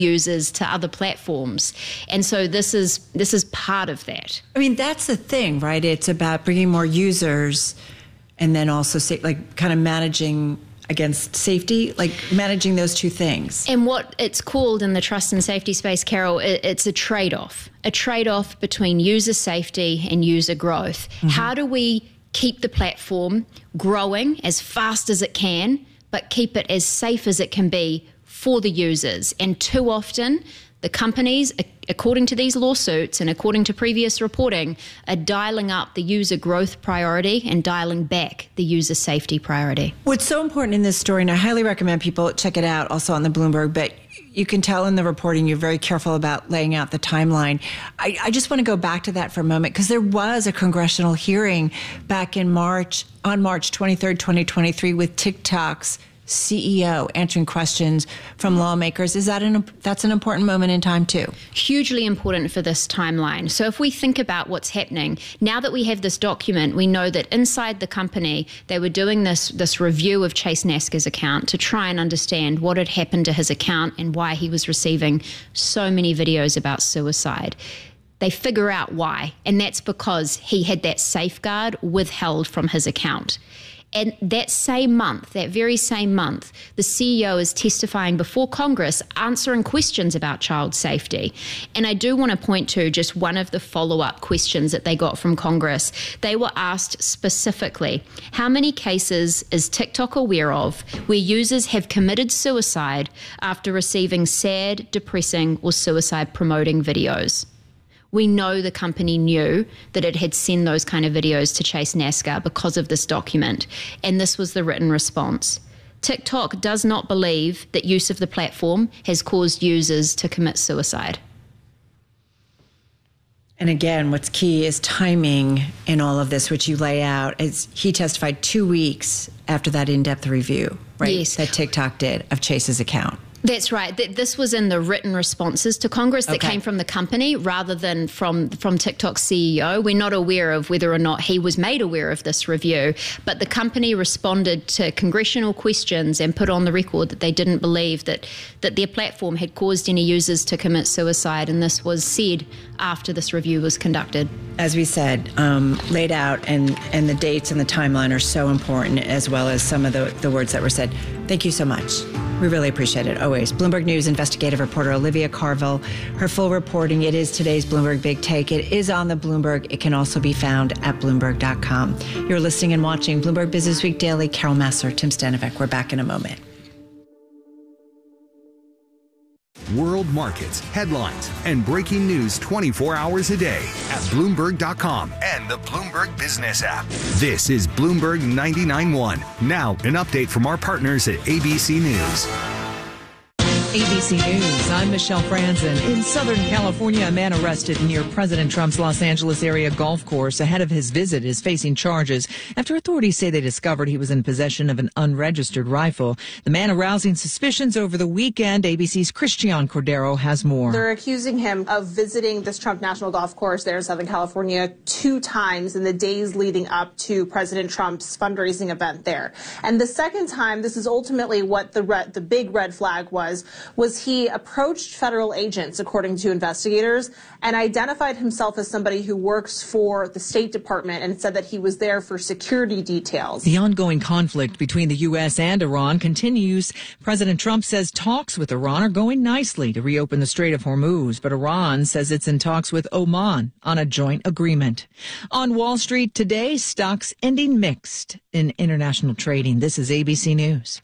users to other platforms. And so this is part of that. I mean, that's the thing, right? It's about bringing more users and then also kind of managing against safety, like managing those two things. And what it's called in the trust and safety space, Carol, it's a trade-off between user safety and user growth. Mm-hmm. How do we keep the platform growing as fast as it can, but keep it as safe as it can be for the users? And too often, the companies, according to these lawsuits and according to previous reporting, are dialing up the user growth priority and dialing back the user safety priority. What's so important in this story, and I highly recommend people check it out also on the Bloomberg, but you can tell in the reporting you're very careful about laying out the timeline. I just want to go back to that for a moment, because there was a congressional hearing back in March, on March 23rd, 2023, with TikTok's CEO answering questions from lawmakers. That's an important moment in time too? Hugely important for this timeline. So if we think about what's happening, now that we have this document, we know that inside the company, they were doing this review of Chase Nasker's account to try and understand what had happened to his account and why he was receiving so many videos about suicide. They figure out why, and that's because he had that safeguard withheld from his account. And that very same month, the CEO is testifying before Congress, answering questions about child safety. And I do want to point to just one of the follow-up questions that they got from Congress. They were asked specifically, how many cases is TikTok aware of where users have committed suicide after receiving sad, depressing, or suicide-promoting videos? We know the company knew that it had sent those kind of videos to Chase Nasker because of this document, and this was the written response. TikTok does not believe that use of the platform has caused users to commit suicide. And again, what's key is timing in all of this, which you lay out. Is he testified 2 weeks after that in-depth review, right? Yes. That TikTok did of Chase's account. That's right. This was in the written responses to Congress that came from the company rather than from TikTok's CEO. We're not aware of whether or not he was made aware of this review, but the company responded to congressional questions and put on the record that they didn't believe that their platform had caused any users to commit suicide, and this was said after this review was conducted. As we said, laid out, and the dates and the timeline are so important, as well as some of the words that were said. Thank you so much. We really appreciate it, always. Bloomberg News investigative reporter Olivia Carville. Her full reporting, it is today's Bloomberg Big Take. It is on the Bloomberg. It can also be found at Bloomberg.com. You're listening and watching Bloomberg Business Week Daily. Carol Massar, Tim Stanovic. We're back in a moment. World markets, headlines, and breaking news 24 hours a day at Bloomberg.com and the Bloomberg Business app. This is Bloomberg 99.1. Now, an update from our partners at ABC News. ABC News, I'm Michelle Franzen. In Southern California, a man arrested near President Trump's Los Angeles area golf course ahead of his visit is facing charges after authorities say they discovered he was in possession of an unregistered rifle. The man arousing suspicions over the weekend. ABC's Christian Cordero has more. They're accusing him of visiting this Trump National Golf Course there in Southern California 2 times in the days leading up to President Trump's fundraising event there. And the second time, this is ultimately what the big red flag was he approached federal agents, according to investigators, and identified himself as somebody who works for the State Department and said that he was there for security details. The ongoing conflict between the U.S. and Iran continues. President Trump says talks with Iran are going nicely to reopen the Strait of Hormuz, but Iran says it's in talks with Oman on a joint agreement. On Wall Street today, stocks ending mixed in international trading. This is ABC News.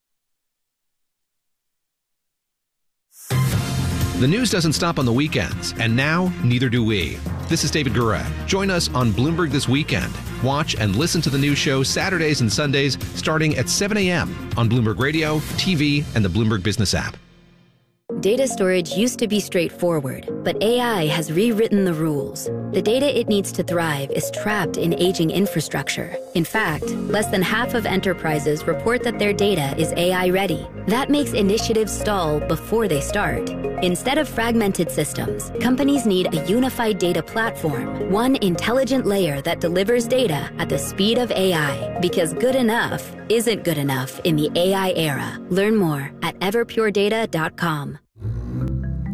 The news doesn't stop on the weekends, and now neither do we. This is David Gura. Join us on Bloomberg This Weekend. Watch and listen to the news show Saturdays and Sundays starting at 7 a.m. on Bloomberg Radio, TV, and the Bloomberg Business app. Data storage used to be straightforward, but AI has rewritten the rules. The data it needs to thrive is trapped in aging infrastructure. In fact, less than half of enterprises report that their data is AI ready. That makes initiatives stall before they start. Instead of fragmented systems, companies need a unified data platform, one intelligent layer that delivers data at the speed of AI. Because good enough isn't good enough in the AI era. Learn more at everpuredata.com.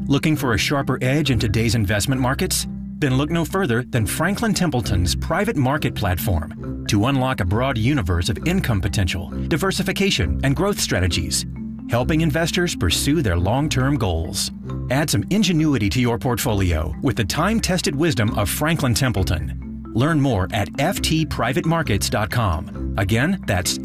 Looking for a sharper edge in today's investment markets? Then look no further than Franklin Templeton's private market platform to unlock a broad universe of income potential, diversification, and growth strategies, helping investors pursue their long-term goals. Add some ingenuity to your portfolio with the time-tested wisdom of Franklin Templeton. Learn more at ftprivatemarkets.com. Again, that's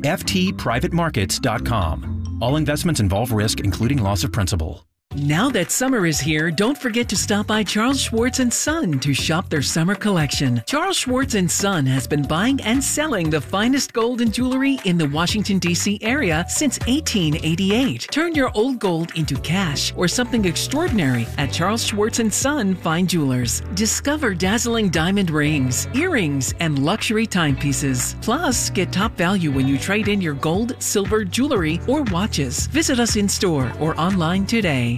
ftprivatemarkets.com. All investments involve risk, including loss of principal. Now that summer is here, don't forget to stop by Charles Schwartz & Son to shop their summer collection. Charles Schwartz & Son has been buying and selling the finest gold and jewelry in the Washington, D.C. area since 1888. Turn your old gold into cash or something extraordinary at Charles Schwartz & Son Fine Jewelers. Discover dazzling diamond rings, earrings, and luxury timepieces. Plus, get top value when you trade in your gold, silver, jewelry, or watches. Visit us in store or online today.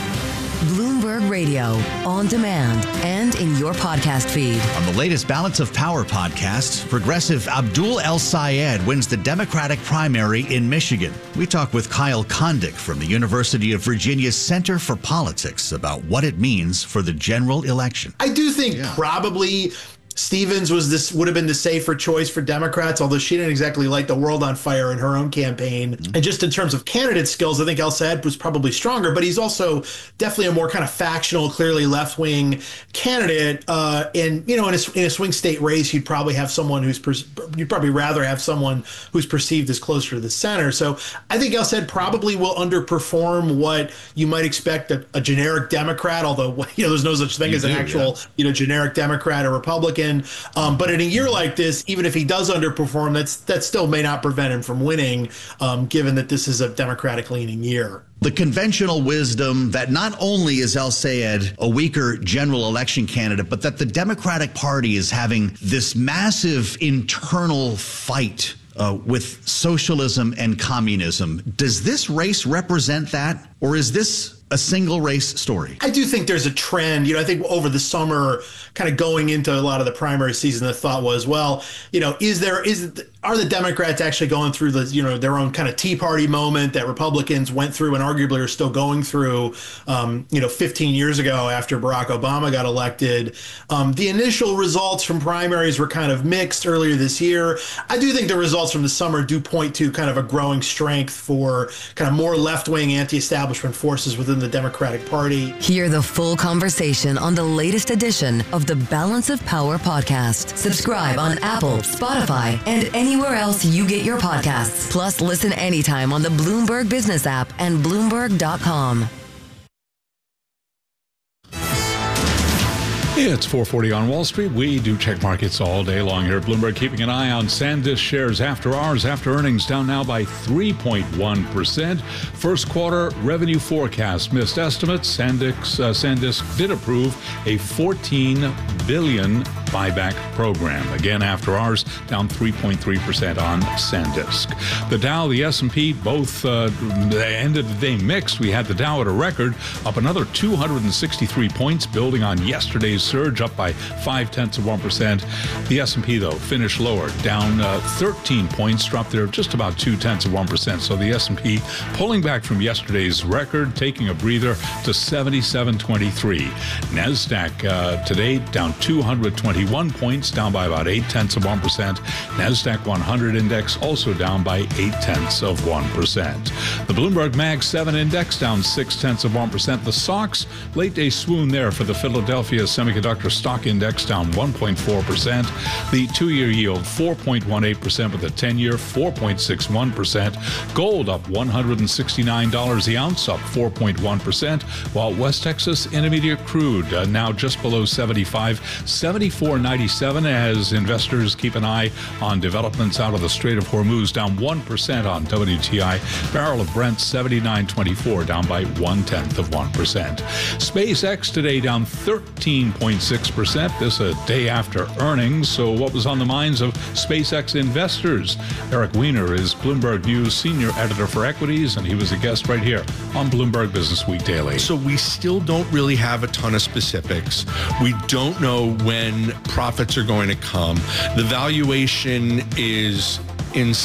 Bloomberg Radio, on demand and in your podcast feed. On the latest Balance of Power podcast, Progressive Abdul El-Sayed wins the Democratic primary in Michigan. We talk with Kyle Kondik from the University of Virginia's Center for Politics about what it means for the general election. I do think probably Stevens would have been the safer choice for Democrats, although she didn't exactly light the world on fire in her own campaign. And just in terms of candidate skills, I think El-Sayed was probably stronger, but he's also definitely a more kind of factional, clearly left-wing candidate. And, you know, in a swing state race, you'd probably have someone you'd probably rather have someone who's perceived as closer to the center. So I think El-Sayed probably will underperform what you might expect a generic Democrat, although, you know, there's no such thing as an actual, generic Democrat or Republican. But in a year like this, even if he does underperform, that still may not prevent him from winning, given that this is a Democratic-leaning year. The conventional wisdom that not only is El-Sayed a weaker general election candidate, but that the Democratic Party is having this massive internal fight with socialism and communism. Does this race represent that, or is this a single race story? I do think there's a trend. I think over the summer, kind of going into a lot of the primary season, the thought was, well, are the Democrats actually going through their own kind of Tea Party moment that Republicans went through and arguably are still going through, 15 years ago after Barack Obama got elected. The initial results from primaries were kind of mixed earlier this year. I do think the results from the summer do point to kind of a growing strength for kind of more left-wing anti-establishment forces within the Democratic Party. Hear the full conversation on the latest edition of the Balance of Power podcast. Subscribe on Apple, Spotify, and anywhere else you get your podcasts. Plus, listen anytime on the Bloomberg Business app and Bloomberg.com. It's 4:40 on Wall Street. We do check markets all day long here at Bloomberg, keeping an eye on SanDisk shares after hours, after earnings, down now by 3.1%. First quarter revenue forecast missed estimates. SanDisk did approve a $14 billion buyback program. Again, after hours, down 3.3% on SanDisk. The Dow, the S&P, both ended the day mixed. We had the Dow at a record, up another 263 points, building on yesterday's surge, up by 0.5%. The S&P, though, finished lower, down 13 points, dropped there just about 0.2%. So the S&P pulling back from yesterday's record, taking a breather to 77.23. NASDAQ today down 221 points, down by about 0.8%. NASDAQ 100 index also down by 0.8%. The Bloomberg Mag 7 index down 0.6%. The SOX late day swoon there for the Philadelphia Semiconductor Stock Index, down 1.4%. The 2-year yield 4.18%, with the 10-year 4.61%. Gold up $169 the ounce, up 4.1%, while West Texas Intermediate Crude now just below 74.97 as investors keep an eye on developments out of the Strait of Hormuz, down 1% on WTI. Barrel of Brent 79.24, down by 0.1%. SpaceX today down 13.6%. This a day after earnings. So what was on the minds of SpaceX investors? Eric Weiner is Bloomberg News senior editor for equities, and he was a guest right here on Bloomberg Business Week Daily. So we still don't really have a ton of specifics. We don't know when profits are going to come. The valuation is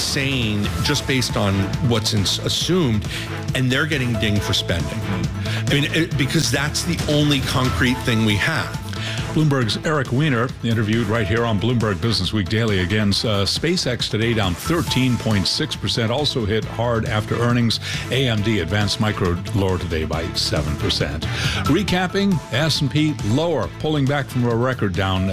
insane just based on what's assumed, and they're getting dinged for spending. I mean, because that's the only concrete thing we have. Bloomberg's Eric Weiner interviewed right here on Bloomberg Business Week Daily. Again, SpaceX today down 13.6%, also hit hard after earnings. AMD, Advanced Micro, lower today by 7%. Recapping, S&P lower, pulling back from a record down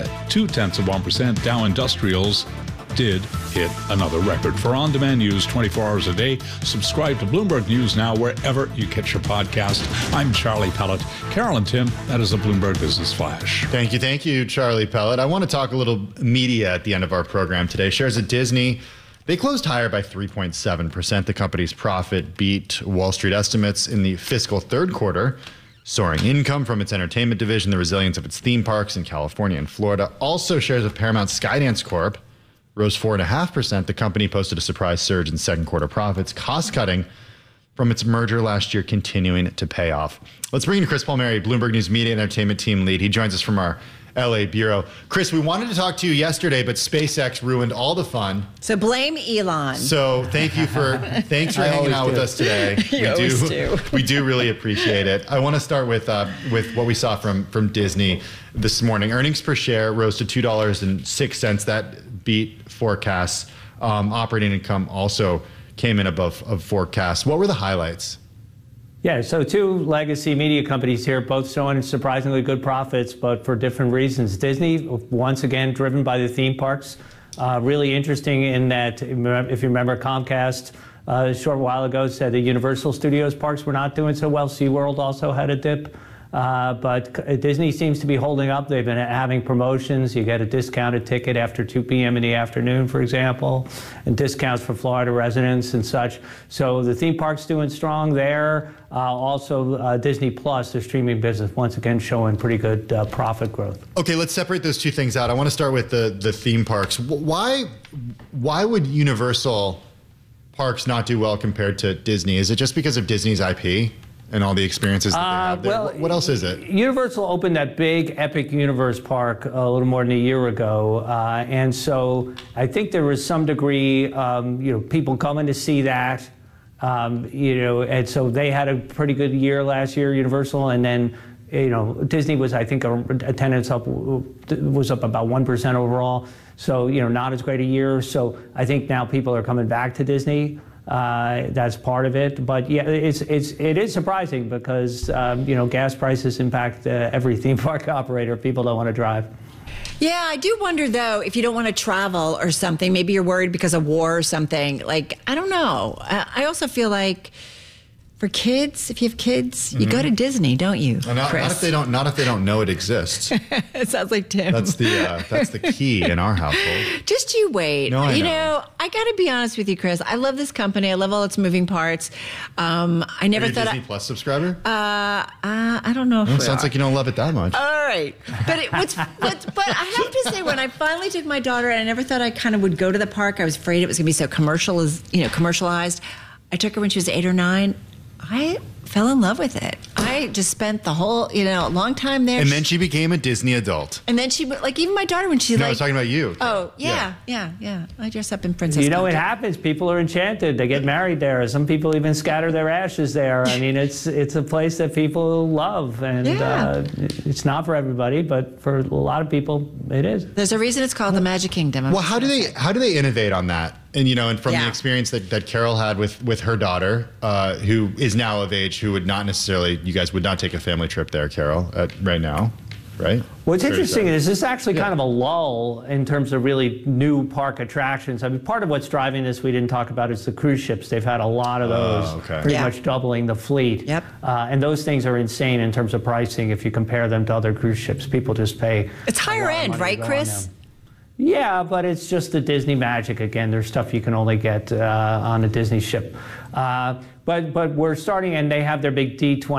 0.2%. Dow Industrials did hit another record. For on-demand news 24 hours a day, subscribe to Bloomberg News Now wherever you catch your podcast. I'm Charlie Pellet. Carol and Tim, that is a Bloomberg Business Flash. Thank you, Charlie Pellet. I want to talk a little media at the end of our program today. Shares of Disney, they closed higher by 3.7%. The company's profit beat Wall Street estimates in the fiscal third quarter. Soaring income from its entertainment division, the resilience of its theme parks in California and Florida. Also, shares of Paramount Skydance Corp rose 4.5%. The company posted a surprise surge in second quarter profits. Cost cutting from its merger last year continuing to pay off. Let's bring in Chris Palmieri, Bloomberg News Media and Entertainment Team Lead. He joins us from our LA bureau. Chris, we wanted to talk to you yesterday, but SpaceX ruined all the fun. So blame Elon. So thanks for hanging out with us today. We do really appreciate it. I want to start with what we saw from Disney this morning. Earnings per share rose to $2.06. That beat forecasts. Operating income also came in above forecasts. What were the highlights? Yeah, so two legacy media companies here, both showing surprisingly good profits, but for different reasons. Disney, once again, driven by the theme parks. Really interesting in that, if you remember, Comcast a short while ago said the Universal Studios parks were not doing so well. SeaWorld also had a dip. But Disney seems to be holding up. They've been having promotions. You get a discounted ticket after 2 p.m. in the afternoon, for example, and discounts for Florida residents and such. So the theme park's doing strong there. Also, Disney Plus, their streaming business, once again showing pretty good profit growth. Okay, let's separate those two things out. I want to start with the theme parks. Why would Universal parks not do well compared to Disney? Is it just because of Disney's IP? And all the experiences that they have there. Well, what else is it? Universal opened that big Epic Universe park a little more than a year ago, and so I think there was some degree, people coming to see that, and so they had a pretty good year last year, Universal, and then Disney was, I think, attendance was up about 1% overall, so not as great a year. So I think now people are coming back to Disney. That's part of it, but yeah, it is surprising because gas prices impact every theme park operator. People don't want to drive. Yeah, I do wonder though if you don't want to travel or something. Maybe you're worried because of war or something. Like I don't know. I also feel like for kids, if you have kids, you go to Disney, don't you? Not if they don't know it exists. It sounds like Tim. That's the key in our household. Just you wait. No, I know. I got to be honest with you, Chris. I love this company. I love all its moving parts. I never thought Disney Plus subscriber. I don't know. It sounds like you don't love it that much. All right, but I have to say, when I finally took my daughter, and I never thought I kind of would go to the park. I was afraid it was going to be so commercialized. I took her when she was 8 or 9. I fell in love with it. I just spent the whole, long time there. And then she became a Disney adult. And then she, even my daughter, when she's I was talking about you. Oh, yeah. I dress up in princess it happens. People are enchanted. They get married there. Some people even scatter their ashes there. I mean, it's a place that people love. And it's not for everybody, but for a lot of people, it is. There's a reason it's called the Magic Kingdom. Well, how do they innovate on that? And from the experience that Carol had with her daughter, who is now of age, who would not necessarily, you guys would not take a family trip there, Carol, right now, right? What's interesting is this is actually kind of a lull in terms of really new park attractions. I mean, part of what's driving this we didn't talk about is the cruise ships. They've had a lot of those, pretty much doubling the fleet. Yep. And those things are insane in terms of pricing if you compare them to other cruise ships. People just pay. It's higher end, right, Chris? Yeah, but it's just the Disney magic. Again, there's stuff you can only get on a Disney ship. But we're starting, and they have their big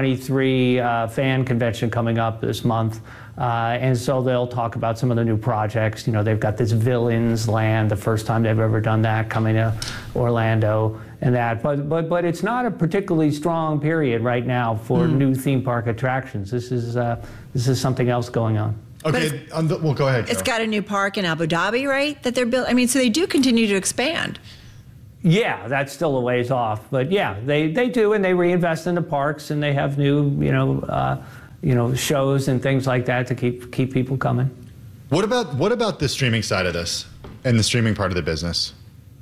D23 fan convention coming up this month. And so they'll talk about some of the new projects. They've got this Villains Land, the first time they've ever done that, coming to Orlando and that. But it's not a particularly strong period right now for new theme park attractions. This is something else going on. Okay, well, go ahead, Carol. It's got a new park in Abu Dhabi, right, that they're building. I mean, so they do continue to expand. Yeah, that's still a ways off, but yeah, they do, and they reinvest in the parks, and they have new shows and things like that to keep people coming. What about the streaming side of this and the streaming part of the business?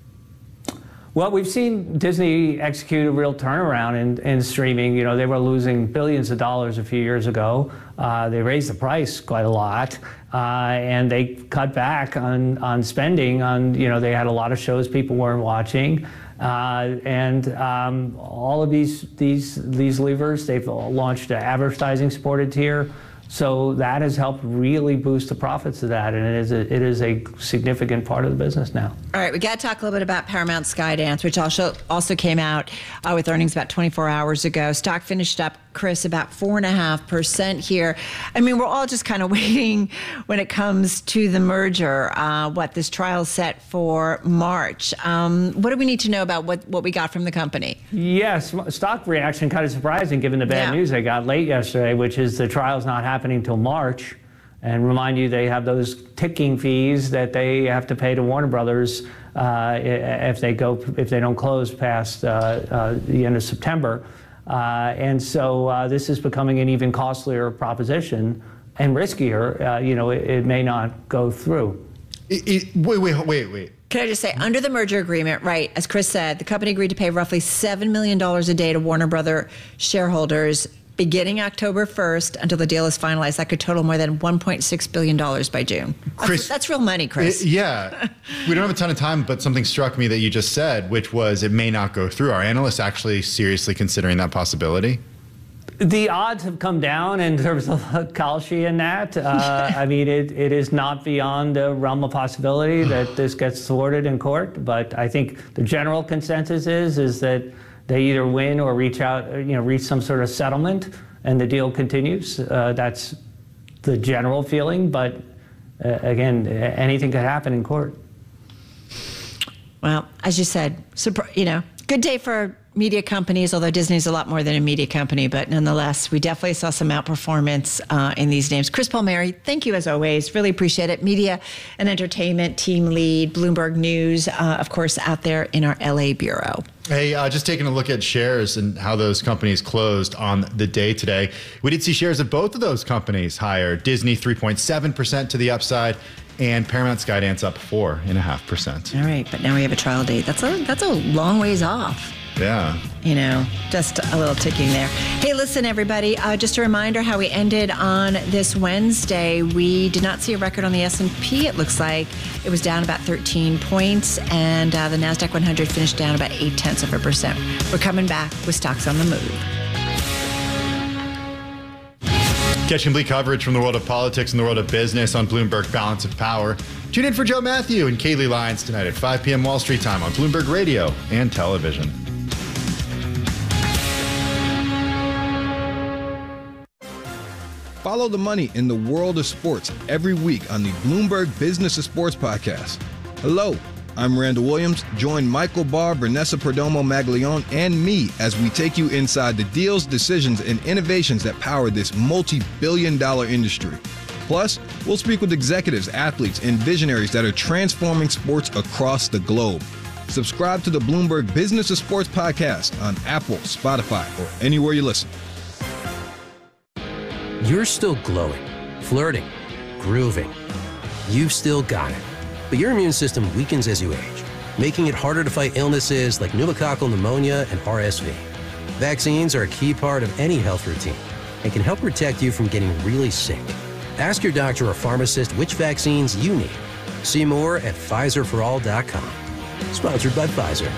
Well, we've seen Disney execute a real turnaround in streaming. You know, they were losing billions of dollars a few years ago. They raised the price quite a lot, and they cut back on spending. They had a lot of shows people weren't watching, and all of these levers. They've launched an advertising supported tier. So that has helped really boost the profits of that, and it is a significant part of the business now. All right, we got to talk a little bit about Paramount Skydance, which also came out with earnings about 24 hours ago. Stock finished up, Chris, about 4.5% here. I mean, we're all just kind of waiting when it comes to the merger. This trial set for March. What do we need to know about what we got from the company? Yes, stock reaction kind of surprising given the bad news they got late yesterday, which is the trial's not happening until March. And remind you, they have those ticking fees that they have to pay to Warner Brothers if they don't close past the end of September. And so this is becoming an even costlier proposition and riskier. It may not go through. Wait. Can I just say, under the merger agreement, right, as Chris said, the company agreed to pay roughly $7 million a day to Warner Brother shareholders beginning October 1st until the deal is finalized. That could total more than $1.6 billion by June. Chris, that's real money, Chris. Yeah. We don't have a ton of time, but something struck me that you just said, which was it may not go through. Are analysts actually seriously considering that possibility? The odds have come down in terms of Kalshi and that. I mean, it is not beyond the realm of possibility that this gets thwarted in court. But I think the general consensus is that they either win or reach some sort of settlement, and the deal continues. That's the general feeling. But again, anything could happen in court. Well, as you said, good day for media companies, although Disney's a lot more than a media company, but nonetheless, we definitely saw some outperformance in these names. Chris Palmieri, thank you as always. Really appreciate it. Media and entertainment team lead, Bloomberg News, of course, out there in our LA bureau. Hey, just taking a look at shares and how those companies closed on the day today. We did see shares of both of those companies higher. Disney 3.7% to the upside, and Paramount Skydance up 4.5%. All right, but now we have a trial date. That's a long ways off. Yeah. Just a little ticking there. Hey, listen, everybody, just a reminder how we ended on this Wednesday. We did not see a record on the S&P. It looks like it was down about 13 points, and the NASDAQ 100 finished down about 0.8%. We're coming back with Stocks on the Move. Catch complete coverage from the world of politics and the world of business on Bloomberg Balance of Power. Tune in for Joe Matthew and Kaylee Lyons tonight at 5 p.m. Wall Street time on Bloomberg Radio and television. Follow the money in the world of sports every week on the Bloomberg Business of Sports podcast. Hello, I'm Randall Williams. Join Michael Barr, Vanessa Perdomo Maglione, and me as we take you inside the deals, decisions, and innovations that power this multi-billion-dollar industry. Plus, we'll speak with executives, athletes, and visionaries that are transforming sports across the globe. Subscribe to the Bloomberg Business of Sports podcast on Apple, Spotify, or anywhere you listen. You're still glowing, flirting, grooving. You've still got it. But your immune system weakens as you age, making it harder to fight illnesses like pneumococcal pneumonia and RSV. Vaccines are a key part of any health routine and can help protect you from getting really sick. Ask your doctor or pharmacist which vaccines you need. See more at PfizerForAll.com. Sponsored by Pfizer.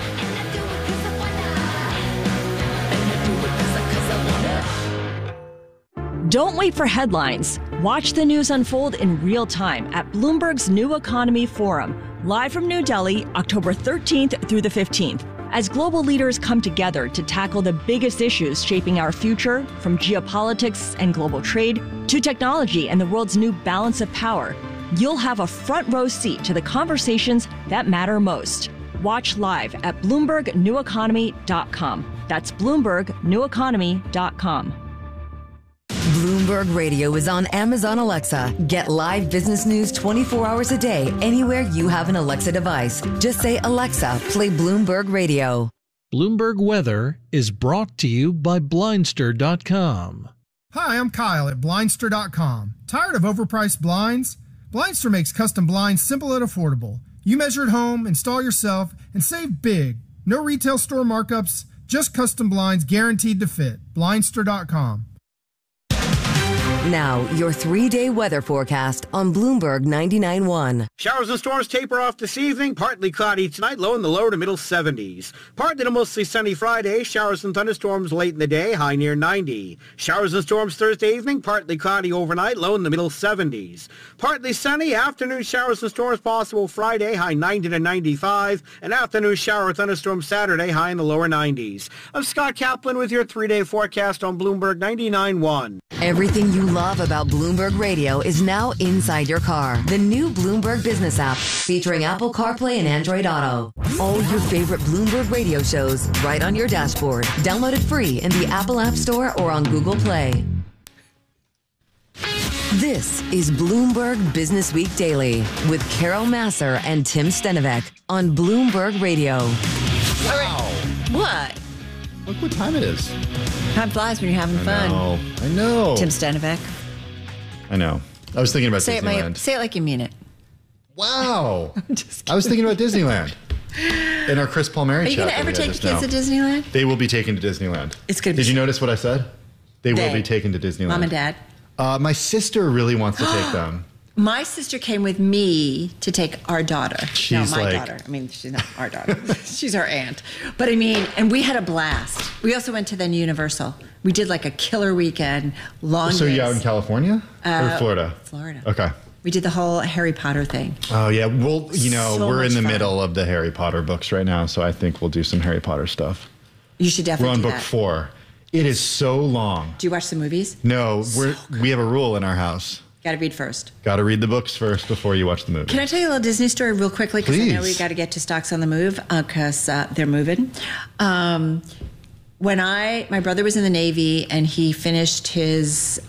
Don't wait for headlines. Watch the news unfold in real time at Bloomberg's New Economy Forum, live from New Delhi, October 13th through the 15th. As global leaders come together to tackle the biggest issues shaping our future, from geopolitics and global trade to technology and the world's new balance of power, you'll have a front row seat to the conversations that matter most. Watch live at BloombergNewEconomy.com. That's BloombergNewEconomy.com. Bloomberg Radio is on Amazon Alexa. Get live business news 24 hours a day anywhere you have an Alexa device. Just say, Alexa, play Bloomberg Radio. Bloomberg Weather is brought to you by Blindster.com. Hi, I'm Kyle at Blindster.com. Tired of overpriced blinds? Blindster makes custom blinds simple and affordable. You measure at home, install yourself, and save big. No retail store markups, just custom blinds guaranteed to fit. Blindster.com. Now, your 3-day weather forecast on Bloomberg 99.1. Showers and storms taper off this evening. Partly cloudy tonight, low in the lower to middle 70s. Partly to mostly sunny Friday. Showers and thunderstorms late in the day, high near 90. Showers and storms Thursday evening. Partly cloudy overnight, low in the middle 70s. Partly sunny. Afternoon showers and storms possible Friday, high 90 to 95. And afternoon shower and thunderstorms Saturday, high in the lower 90s. I'm Scott Kaplan with your 3-day forecast on Bloomberg 99.1. Everything you love about Bloomberg Radio is now inside your car. The new Bloomberg Business app featuring Apple CarPlay and Android Auto. All your favorite Bloomberg Radio shows right on your dashboard. Download it free in the Apple App Store or on Google Play. This is Bloomberg Business Week Daily with Carol Massar and Tim Stenovec on Bloomberg Radio. Wow. What? Look what time it is. Time flies when you're having fun. I know. Tim Stenovec. I know. I was thinking about Disneyland. Say it like you mean it. Wow. I was thinking about Disneyland. In our Chris Palmieri chat. Are you going to ever take your kids to Disneyland? They will be taken to Disneyland. It's going to be. Did you notice what I said? They will be taken to Disneyland. Mom and Dad? My sister really wants to take them. My sister came with me to take our daughter. She's my daughter. I mean, she's not our daughter. She's our aunt. But I mean, and we had a blast. We also went to then Universal. We did like a killer weekend, long So days. you out in California or Florida? Florida. Okay. We did the whole Harry Potter thing. Oh, yeah. Well, So we're in the much fun. middle of the Harry Potter books right now, so I think we'll do some Harry Potter stuff. You should definitely We're on do book that. 4. It is so long. Do you watch the movies? No, we have a rule in our house. Got to read first. Got to read the books first before you watch the movie. Can I tell you a little Disney story real quickly? Because I know we Please. got to get to Stocks on the Move because they're moving. When my brother was in the Navy and he finished his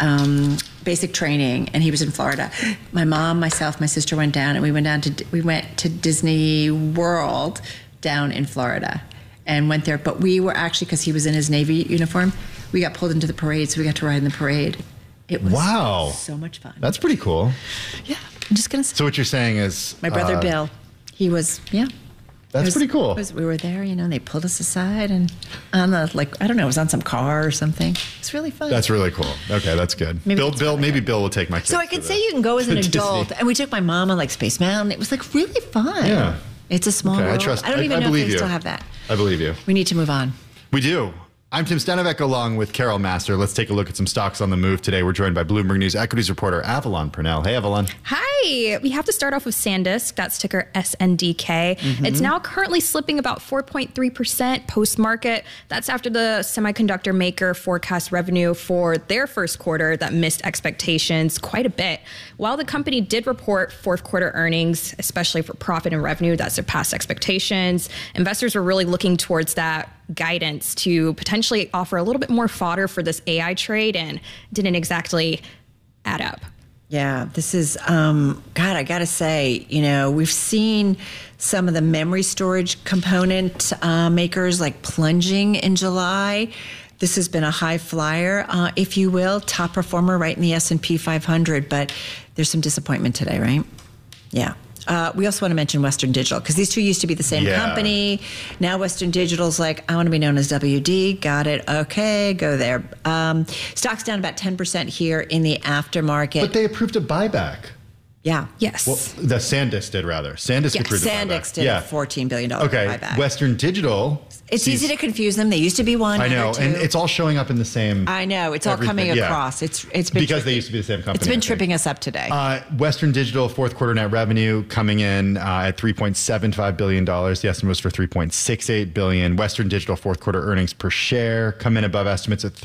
basic training and he was in Florida, my mom, myself, my sister went down and we went to Disney World down in Florida and went there. But we were actually, because he was in his Navy uniform, we got pulled into the parade, so we got to ride in the parade. It was so much fun. That's pretty cool. Yeah, I'm just going to say. So what you're saying is... My brother Bill, he was, That's pretty cool. We were there, and they pulled us aside and on the, I don't know, it was on some car or something. It's really fun. That's really cool. Okay, that's good. Maybe Maybe Bill will take my kids. So I can say you can go as an adult, and we took my mom on Space Mountain. It was really fun. Yeah. It's a small world. I don't even know if they still have that. I believe you. We need to move on. We do. I'm Tim Stenovec along with Carol Massar. Let's take a look at some stocks on the move today. We're joined by Bloomberg News equities reporter Avalon Purnell. Hey, Avalon. Hi. We have to start off with SanDisk. That's ticker SNDK. Mm-hmm. It's now currently slipping about 4.3% post-market. That's after the semiconductor maker forecast revenue for their first quarter that missed expectations quite a bit. While the company did report fourth quarter earnings, especially for profit and revenue, that surpassed expectations, investors were really looking towards that guidance to potentially offer a little bit more fodder for this AI trade and didn't exactly add up. Yeah, this is, God, I got to say, we've seen some of the memory storage component makers plunging in July. This has been a high flyer, if you will, top performer right in the S&P 500, but there's some disappointment today, right? Yeah. We also want to mention Western Digital because these two used to be the same company. Now Western Digital's I want to be known as WD. Got it. Okay, go there. Stock's down about 10% here in the aftermarket. But they approved a buyback. Yeah. Yes. Well, the SanDisk did rather. SanDisk approved a buyback. SanDisk did a $14 billion buyback. Western Digital. It's easy to confuse them. They used to be one. I know, and it's all showing up in the same. I know, it's all coming across. It's been because they used to be the same company. It's been tripping us up today. Western Digital fourth quarter net revenue coming in at $3.75 billion. The estimate was for $3.68 billion. Western Digital fourth quarter earnings per share come in above estimates at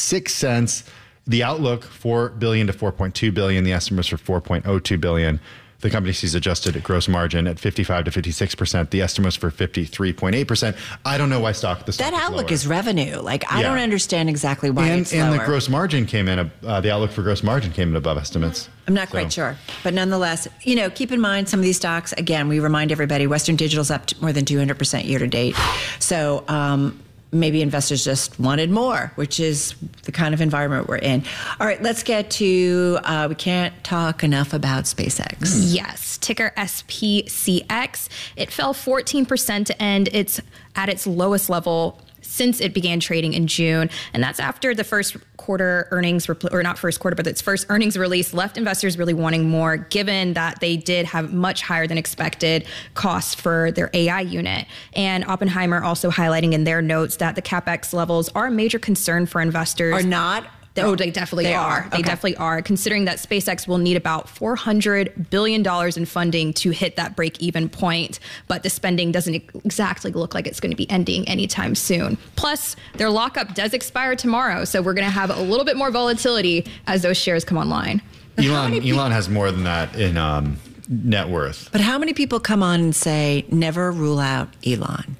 $3.56. The outlook $4 billion to $4.2 billion. The estimate was for $4.02 billion. The company sees adjusted gross margin at 55 to 56%. The estimate was for 53.8%. I don't know why that outlook is revenue. I don't understand exactly why it's lower. And the gross margin came in, the outlook for gross margin came in above estimates. I'm not quite sure. But nonetheless, keep in mind some of these stocks, again, we remind everybody, Western Digital's up to more than 200% year to date. So maybe investors just wanted more, which is the kind of environment we're in. All right, let's get to, we can't talk enough about SpaceX. Yes, ticker SPCX. It fell 14% to end at its lowest level since it began trading in June. And that's after the first quarter earnings, or not first quarter, but its first earnings release left investors really wanting more, given that they did have much higher than expected costs for their AI unit. And Oppenheimer also highlighting in their notes that the CapEx levels are a major concern for investors. Are not? Oh, they definitely are. They definitely are, considering that SpaceX will need about $400 billion in funding to hit that break-even point. But the spending doesn't exactly look like it's going to be ending anytime soon. Plus, their lockup does expire tomorrow, so we're going to have a little bit more volatility as those shares come online. Elon has more than that in net worth. But how many people come on and say, never rule out Elon?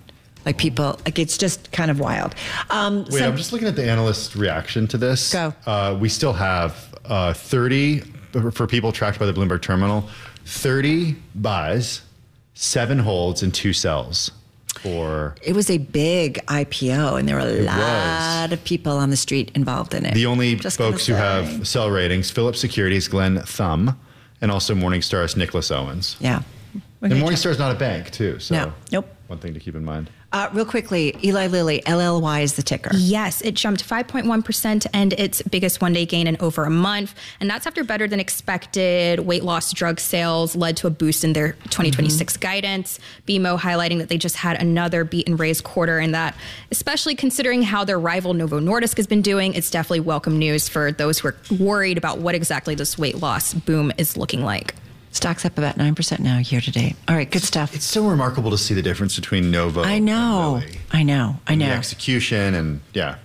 It's just kind of wild. I'm just looking at the analyst reaction to this. Go. We still have 30, for people tracked by the Bloomberg terminal, 30 buys, 7 holds, and 2 sells. It was a big IPO, and there were a lot of people on the street involved in it. The only folks who have sell ratings, Phillips Securities, Glenn Thum, and also Morningstar's Nicholas Owens. Yeah. And Morningstar's not a bank, too. So no. Nope. One thing to keep in mind. Real quickly, Eli Lilly, LLY is the ticker. Yes, it jumped 5.1% to end its biggest one-day gain in over a month. And that's after better than expected weight loss drug sales led to a boost in their 2026 guidance. BMO highlighting that they just had another beat and raise quarter, and that, especially considering how their rival Novo Nordisk has been doing, it's definitely welcome news for those who are worried about what exactly this weight loss boom is looking like. Stock's up about 9% now year to date. All right, good stuff. It's so remarkable to see the difference between Novo and Lilly. I know. The execution and Yeah,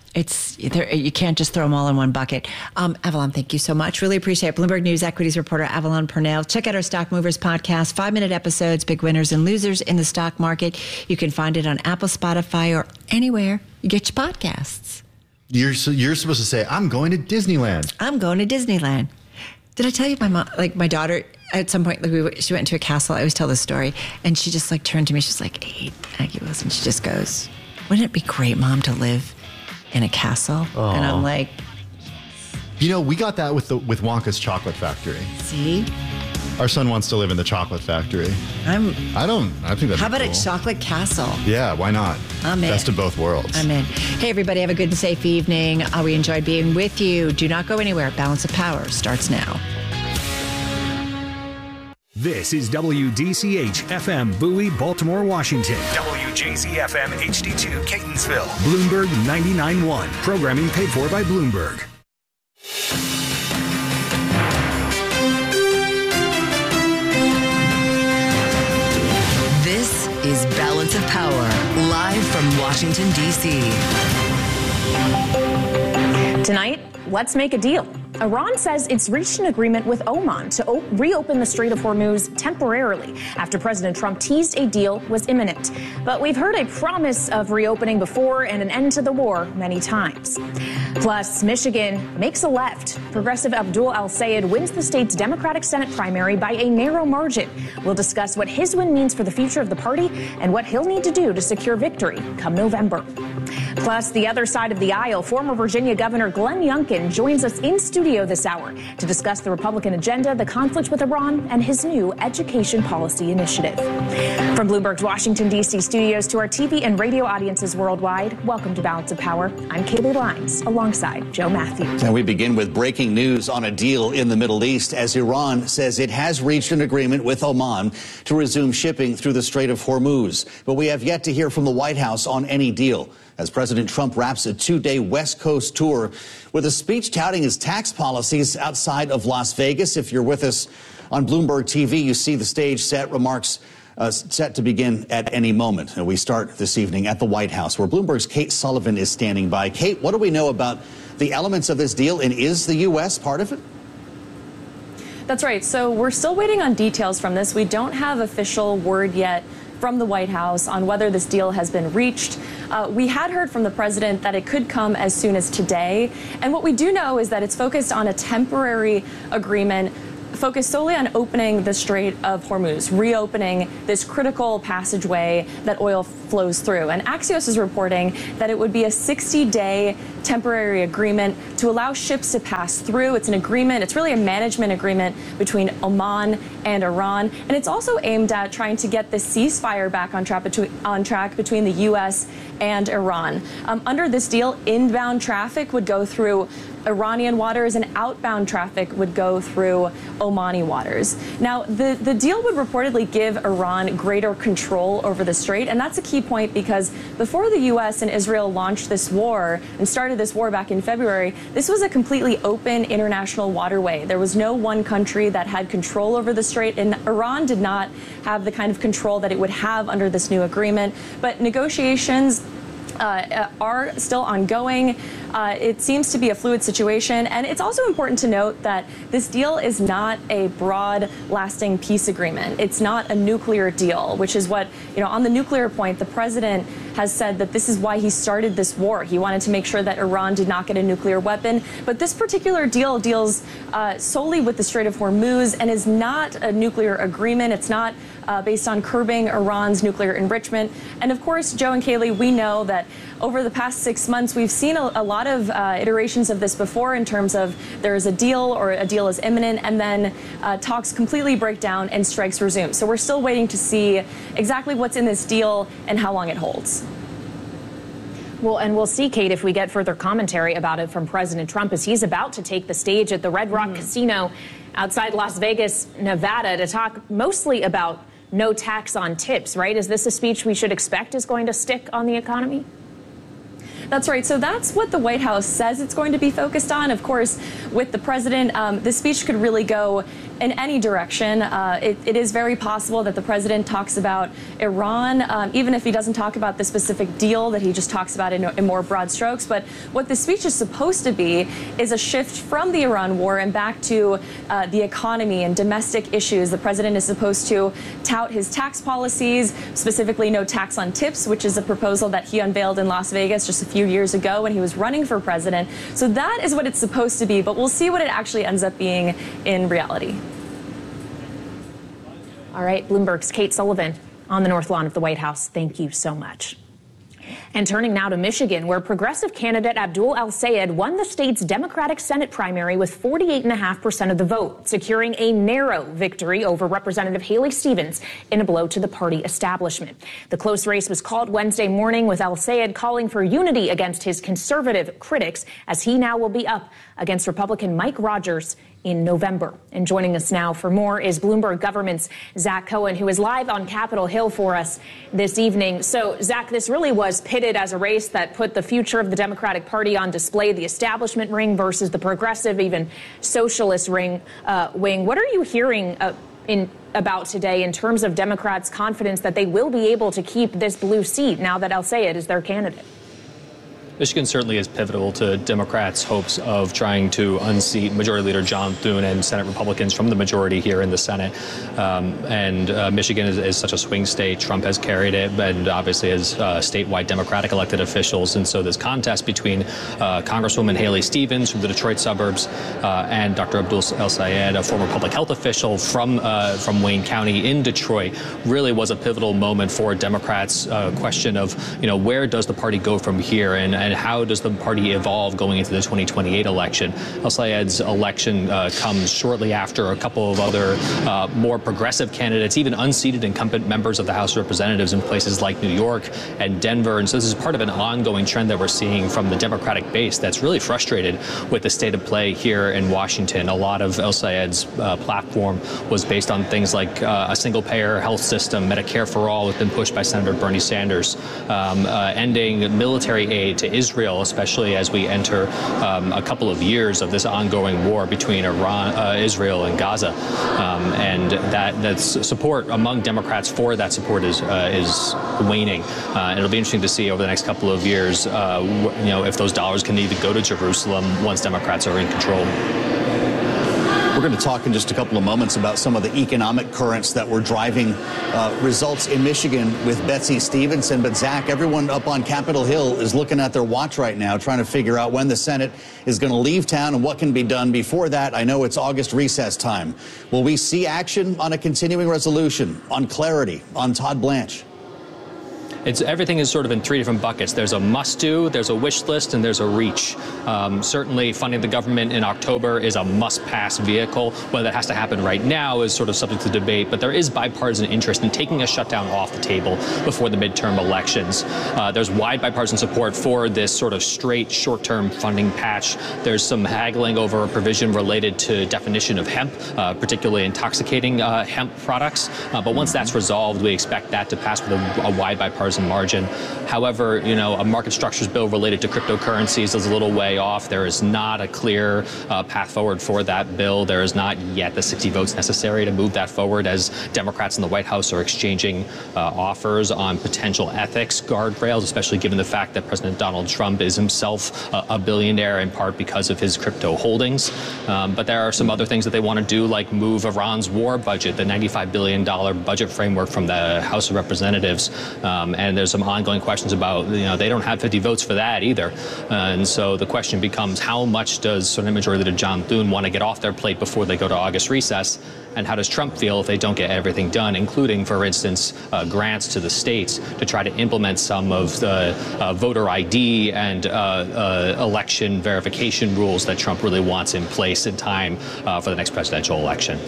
you can't just throw them all in one bucket. Avalon, thank you so much. Really appreciate it. Bloomberg News equities reporter Avalon Purnell. Check out our Stock Movers podcast, 5-minute episodes, big winners and losers in the stock market. You can find it on Apple, Spotify, or anywhere you get your podcasts. You're supposed to say, I'm going to Disneyland. I'm going to Disneyland. Did I tell you my daughter, at some point, she went into a castle. I always tell this story. And she just turned to me. She's like, hey, Aggie Wilson. And she just goes, wouldn't it be great, Mom, to live in a castle? Aww. And I'm like, we got that with Wonka's Chocolate Factory. See? Our son wants to live in the chocolate factory. I think that's How about cool. a chocolate castle? Yeah, why not? I'm in. Best of both worlds. I'm in. Hey, everybody, have a good and safe evening. We enjoyed being with you. Do not go anywhere. Balance of Power starts now. This is WDCH FM Bowie, Baltimore, Washington. WJZ FM HD2 Catonsville. Bloomberg 99.1. Programming paid for by Bloomberg. This is Balance of Power, live from Washington, D.C. Tonight, let's make a deal. Iran says it's reached an agreement with Oman to reopen the Strait of Hormuz temporarily after President Trump teased a deal was imminent. But we've heard a promise of reopening before and an end to the war many times. Plus, Michigan makes a left. Progressive Abdul El-Sayed wins the state's Democratic Senate primary by a narrow margin. We'll discuss what his win means for the future of the party and what he'll need to do to secure victory come November. Plus, the other side of the aisle, former Virginia Governor Glenn Youngkin joins us in studio this hour to discuss the Republican agenda, the conflict with Iran, and his new education policy initiative. From Bloomberg's Washington, D.C. studios to our TV and radio audiences worldwide, welcome to Balance of Power. I'm Kaylee Lyons, alongside Joe Matthews. And we begin with breaking news on a deal in the Middle East as Iran says it has reached an agreement with Oman to resume shipping through the Strait of Hormuz. But we have yet to hear from the White House on any deal, as President Trump wraps a 2-day West Coast tour with a speech touting his tax policies outside of Las Vegas. If you're with us on Bloomberg TV, you see the stage set, remarks set to begin at any moment. And we start this evening at the White House, where Bloomberg's Kate Sullivan is standing by. Kate, what do we know about the elements of this deal, and is the U.S. part of it? That's right. So we're still waiting on details from this. We don't have official word yet from the White House on whether this deal has been reached. We had heard from the president that it could come as soon as today. And what we do know is that it's focused on a temporary agreement focused solely on opening the Strait of Hormuz, reopening this critical passageway that oil flows through. And Axios is reporting that it would be a 60-day temporary agreement to allow ships to pass through. It's an agreement, it's really a management agreement between Oman and Iran. And it's also aimed at trying to get the ceasefire back on track between the U.S. and Iran. Under this deal, inbound traffic would go through Iranian waters and outbound traffic would go through Omani waters. Now, the deal would reportedly give Iran greater control over the strait, and that's a key point because before the U.S. and Israel launched this war and started this war back in February, this was a completely open international waterway. There was no one country that had control over the strait, and Iran did not have the kind of control that it would have under this new agreement. But negotiations are still ongoing. It seems to be a fluid situation. And it's also important to note that this deal is not a broad, lasting peace agreement. It's not a nuclear deal, which is what, on the nuclear point, the president has said that this is why he started this war. He wanted to make sure that Iran did not get a nuclear weapon. But this particular deal deals solely with the Strait of Hormuz and is not a nuclear agreement. It's not based on curbing Iran's nuclear enrichment. And of course, Joe and Kaylee, we know that over the past 6 months, we've seen a lot of iterations of this before in terms of there is a deal or a deal is imminent and then talks completely break down and strikes resume. So we're still waiting to see exactly what's in this deal and how long it holds. Well, and we'll see, Kate, if we get further commentary about it from President Trump as he's about to take the stage at the Red Rock Casino outside Las Vegas, Nevada, to talk mostly about no tax on tips, right? Is this a speech we should expect is going to stick on the economy? That's right. So that's what the White House says it's going to be focused on. Of course, with the president, the speech could really go in any direction. It is very possible that the president talks about Iran, even if he doesn't talk about the specific deal, that he just talks about it in more broad strokes. But what the speech is supposed to be is a shift from the Iran war and back to the economy and domestic issues. The president is supposed to tout his tax policies, specifically no tax on tips, which is a proposal that he unveiled in Las Vegas just a few years ago when he was running for president. So that is what it's supposed to be, but we'll see what it actually ends up being in reality. All right, Bloomberg's Kate Sullivan on the North Lawn of the White House. Thank you so much. And turning now to Michigan, where progressive candidate Abdul El-Sayed won the state's Democratic Senate primary with 48.5% of the vote, securing a narrow victory over Representative Haley Stevens in a blow to the party establishment. The close race was called Wednesday morning, with El-Sayed calling for unity against his conservative critics, as he now will be up against Republican Mike Rogers in November. And joining us now for more is Bloomberg Government's Zach Cohen, who is live on Capitol Hill for us this evening. So, Zach, this really was pitted as a race that put the future of the Democratic Party on display, the establishment ring versus the progressive, even socialist wing. What are you hearing about today in terms of Democrats' confidence that they will be able to keep this blue seat now that El-Sayed is their candidate? Michigan certainly is pivotal to Democrats' hopes of trying to unseat Majority Leader John Thune and Senate Republicans from the majority here in the Senate. Michigan is such a swing state. Trump has carried it, and obviously has statewide Democratic elected officials. And so this contest between Congresswoman Haley Stevens from the Detroit suburbs and Dr. Abdul El-Sayed, a former public health official from Wayne County in Detroit, really was a pivotal moment for Democrats' question of, where does the party go from here, and how does the party evolve going into the 2028 election? El-Sayed's election comes shortly after a couple of other more progressive candidates, even unseated incumbent members of the House of Representatives in places like New York and Denver. And so this is part of an ongoing trend that we're seeing from the Democratic base that's really frustrated with the state of play here in Washington. A lot of El-Sayed's platform was based on things like a single-payer health system, Medicare for all, has been pushed by Senator Bernie Sanders, ending military aid to Israel, especially as we enter a couple of years of this ongoing war between Israel and Gaza, and that's support among Democrats for that support is waning. It'll be interesting to see over the next couple of years, if those dollars can even go to Jerusalem once Democrats are in control. We're going to talk in just a couple of moments about some of the economic currents that were driving results in Michigan with Betsy Stevenson. But Zach, everyone up on Capitol Hill is looking at their watch right now, trying to figure out when the Senate is going to leave town and what can be done before that. I know it's August recess time. Will we see action on a continuing resolution, on clarity, on Todd Blanche? Everything is sort of in three different buckets. There's a must-do, there's a wish list, and there's a reach. Certainly, funding the government in October is a must-pass vehicle. Whether that has to happen right now is sort of subject to debate, but there is bipartisan interest in taking a shutdown off the table before the midterm elections. There's wide bipartisan support for this sort of straight short-term funding patch. There's some haggling over a provision related to definition of hemp, particularly intoxicating hemp products. But once that's resolved, we expect that to pass with a wide bipartisan margin. However, a market structures bill related to cryptocurrencies is a little way off. There is not a clear path forward for that bill. There is not yet the 60 votes necessary to move that forward, as Democrats in the White House are exchanging offers on potential ethics guardrails, especially given the fact that President Donald Trump is himself a billionaire in part because of his crypto holdings. But there are some other things that they want to do, like move Iran's war budget, the $95 billion budget framework, from the House of Representatives. And there's some ongoing questions about, they don't have 50 votes for that either. And so the question becomes, how much does Senate Majority Leader John Thune want to get off their plate before they go to August recess? And how does Trump feel if they don't get everything done, including, for instance, grants to the states to try to implement some of the voter ID and election verification rules that Trump really wants in place in time for the next presidential election?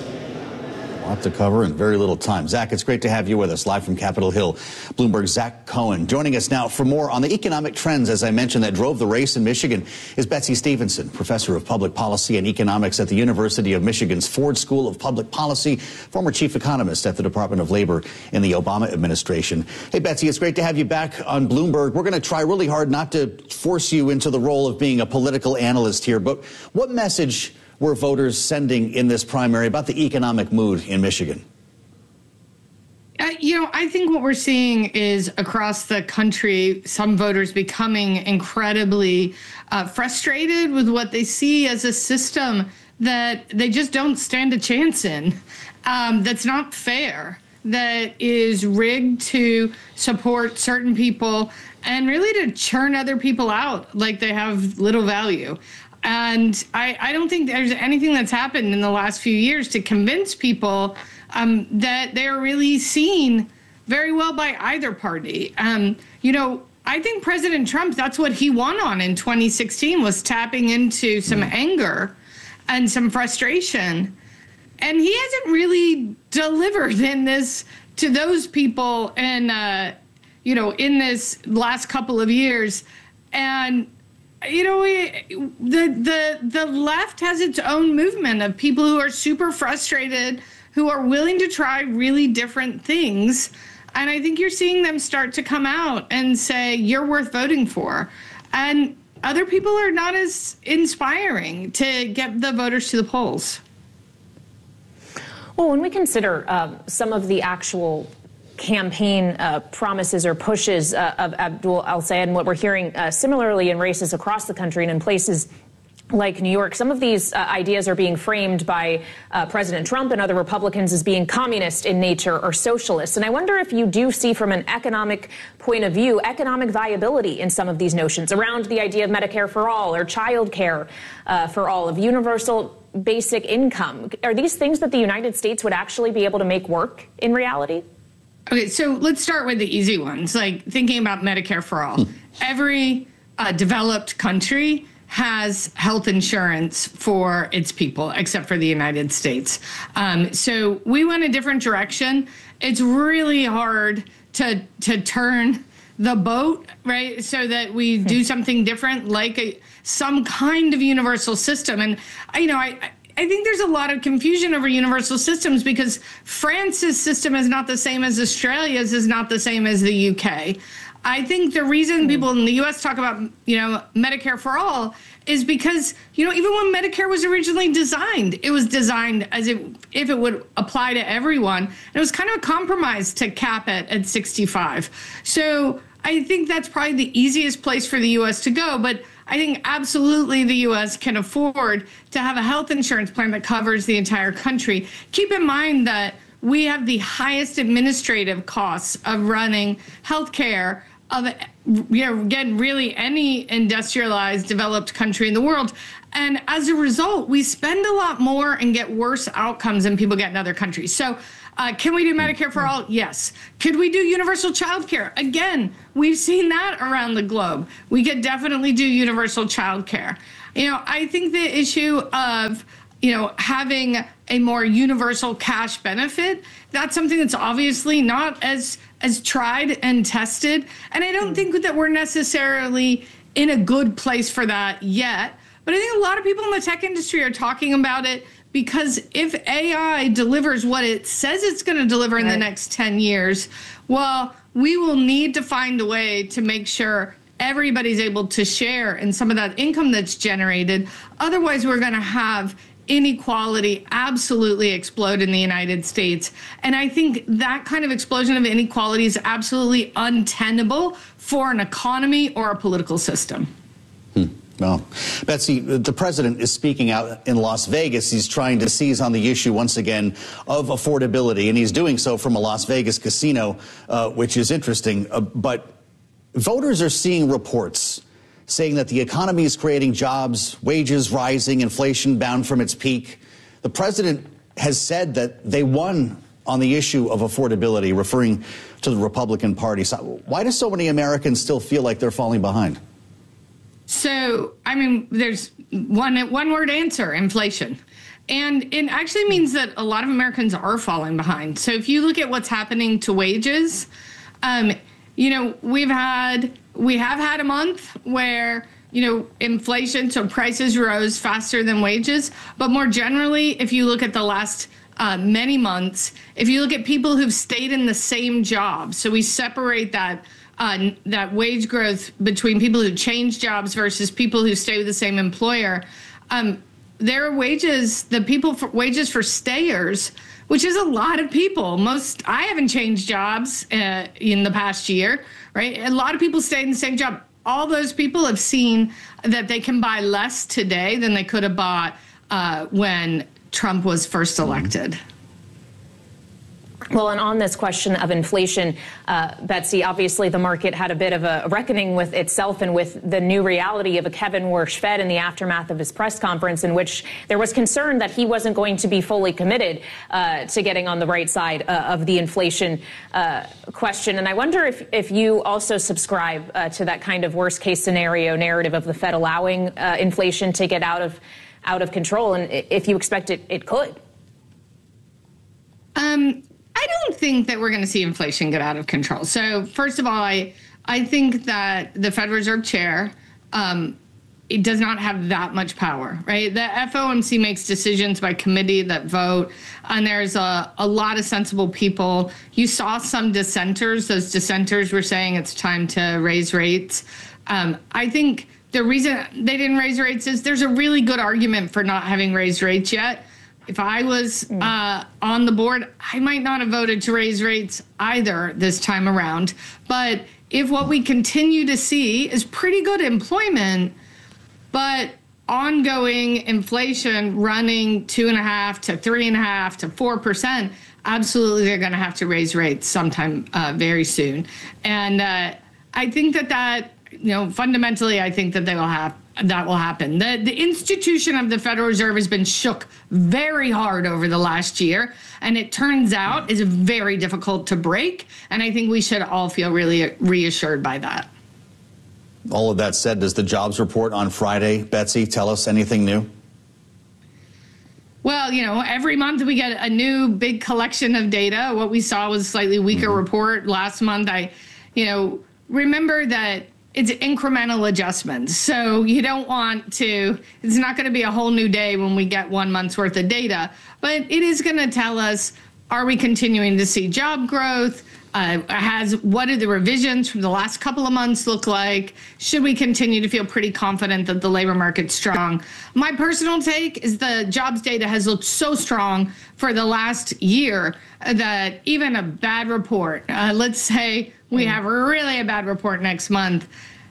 A lot to cover in very little time. Zach, it's great to have you with us live from Capitol Hill. Bloomberg's Zach Cohen joining us now for more on the economic trends, as I mentioned, that drove the race in Michigan is Betsy Stevenson, professor of public policy and economics at the University of Michigan's Ford School of Public Policy, former chief economist at the Department of Labor in the Obama administration. Hey, Betsy, it's great to have you back on Bloomberg. We're going to try really hard not to force you into the role of being a political analyst here, but what message were voters sending in this primary about the economic mood in Michigan? I think what we're seeing is across the country, some voters becoming incredibly frustrated with what they see as a system that they just don't stand a chance in, that's not fair, that is rigged to support certain people and really to churn other people out like they have little value. And I don't think there's anything that's happened in the last few years to convince people that they're really seen very well by either party. I think President Trump, that's what he won on in 2016, was tapping into some anger and some frustration. And he hasn't really delivered in this to those people in this last couple of years. And the left has its own movement of people who are super frustrated, who are willing to try really different things. And I think you're seeing them start to come out and say, you're worth voting for. And other people are not as inspiring to get the voters to the polls. Well, when we consider some of the actual campaign promises or pushes of Abdul El-Sayed and what we're hearing similarly in races across the country and in places like New York, some of these ideas are being framed by President Trump and other Republicans as being communist in nature or socialist. And I wonder if you do see, from an economic point of view, economic viability in some of these notions around the idea of Medicare for all or child care for all, of universal basic income. Are these things that the United States would actually be able to make work in reality? Okay, so let's start with the easy ones, like thinking about Medicare for all. Every developed country has health insurance for its people, except for the United States. So we went a different direction. It's really hard to turn the boat, right, so that we do something different, like some kind of universal system. And, I think there's a lot of confusion over universal systems because France's system is not the same as Australia's, is not the same as the UK. I think the reason people in the U.S. talk about, Medicare for all is because, even when Medicare was originally designed, it was designed as if it would apply to everyone. And it was kind of a compromise to cap it at 65. So I think that's probably the easiest place for the U.S. to go. But I think absolutely the U.S. can afford to have a health insurance plan that covers the entire country. Keep in mind that we have the highest administrative costs of running healthcare of, again, really any industrialized, developed country in the world. And as a result, we spend a lot more and get worse outcomes than people get in other countries. So can we do Medicare for all? Yes. Could we do universal child care? Again, we've seen that around the globe. We could definitely do universal child care. I think the issue of having a more universal cash benefit, that's something that's obviously not as tried and tested. And I don't think that we're necessarily in a good place for that yet. But I think a lot of people in the tech industry are talking about it, because if AI delivers what it says it's going to deliver in the next 10 years, well, we will need to find a way to make sure everybody's able to share in some of that income that's generated. Otherwise, we're going to have inequality absolutely explode in the United States. And I think that kind of explosion of inequality is absolutely untenable for an economy or a political system. Well, Betsy, the president is speaking out in Las Vegas. He's trying to seize on the issue once again of affordability, and he's doing so from a Las Vegas casino, which is interesting. But voters are seeing reports saying that the economy is creating jobs, wages rising, inflation bound from its peak. The president has said that they won on the issue of affordability, referring to the Republican Party. So why do so many Americans still feel like they're falling behind? So, I mean, there's one word answer: inflation. And it actually means that a lot of Americans are falling behind. So if you look at what's happening to wages, we have had a month where, inflation, so prices rose faster than wages. But more generally, if you look at the last many months, if you look at people who've stayed in the same job, so we separate that wage growth between people who change jobs versus people who stay with the same employer, their wages, wages for stayers, which is a lot of people. I haven't changed jobs in the past year, right? A lot of people stay in the same job. All those people have seen that they can buy less today than they could have bought when Trump was first elected. Well, and on this question of inflation, Betsy, obviously the market had a bit of a reckoning with itself and with the new reality of a Kevin Warsh Fed in the aftermath of his press conference, in which there was concern that he wasn't going to be fully committed to getting on the right side of the inflation question. And I wonder if you also subscribe to that kind of worst case scenario narrative of the Fed allowing inflation to get out of control, and if you expect it could. I don't think that we're going to see inflation get out of control. So first of all, I think that the Fed Reserve Chair, it does not have that much power, right? The FOMC makes decisions by committee that vote, and there's a lot of sensible people. You saw some dissenters. Those dissenters were saying it's time to raise rates. I think the reason they didn't raise rates is there's a really good argument for not having raised rates yet. If I was on the board, I might not have voted to raise rates either this time around. But if what we continue to see is pretty good employment, but ongoing inflation running 2.5% to 3.5% to 4%, absolutely they're going to have to raise rates sometime very soon. And I think that fundamentally, I think that that will happen. The institution of the Federal Reserve has been shook very hard over the last year, and it turns out is very difficult to break. And I think we should all feel really reassured by that. All of that said, does the jobs report on Friday, Betsy, tell us anything new? Well, every month we get a new big collection of data. What we saw was a slightly weaker report last month. Remember that it's incremental adjustments. So you don't want to, it's not going to be a whole new day when we get 1 month's worth of data, but it is going to tell us, are we continuing to see job growth? What do the revisions from the last couple of months look like? Should we continue to feel pretty confident that the labor market's strong? My personal take is the jobs data has looked so strong for the last year that even a bad report, let's say we have really a bad report next month,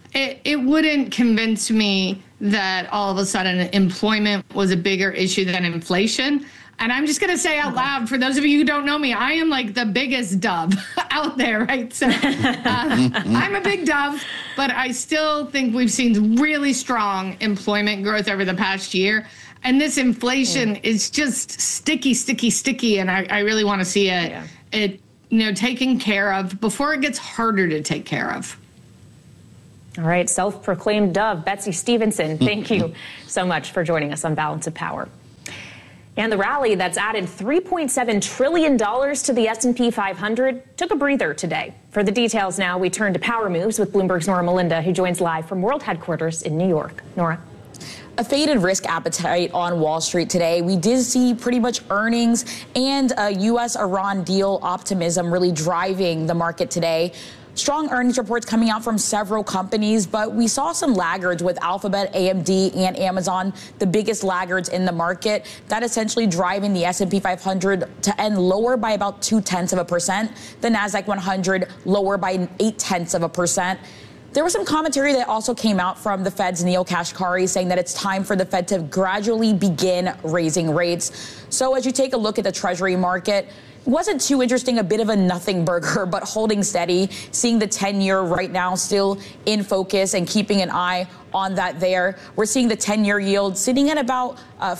it wouldn't convince me that all of a sudden employment was a bigger issue than inflation. And I'm just going to say out loud, for those of you who don't know me, I am like the biggest dove out there, right? So I'm a big dove, but I still think we've seen really strong employment growth over the past year. And this inflation is just sticky. And I really want to see it taken care of before it gets harder to take care of. All right, self-proclaimed dove, Betsy Stevenson, thank you so much for joining us on Balance of Power. And the rally that's added $3.7 trillion to the S&P 500 took a breather today. For the details now, we turn to Power Moves with Bloomberg's Nora Melinda, who joins live from World Headquarters in New York. Nora. A faded risk appetite on Wall Street today. We did see pretty much earnings and a U.S.-Iran deal optimism really driving the market today. Strong earnings reports coming out from several companies, but we saw some laggards with Alphabet, AMD, and Amazon, the biggest laggards in the market. That essentially driving the S&P 500 to end lower by about 0.2%. The NASDAQ 100 lower by 0.8%. There was some commentary that also came out from the Fed's Neil Kashkari saying that it's time for the Fed to gradually begin raising rates. So as you take a look at the Treasury market, wasn't too interesting, a bit of a nothing burger, but holding steady, seeing the 10-year right now still in focus and keeping an eye on that there. We're seeing the 10-year yield sitting at about